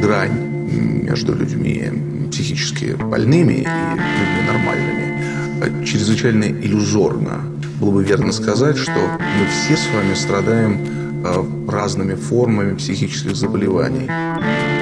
грань между людьми психически больными и людьми нормальными чрезвычайно иллюзорна. Было бы верно сказать, что мы все с вами страдаем разными формами психических заболеваний.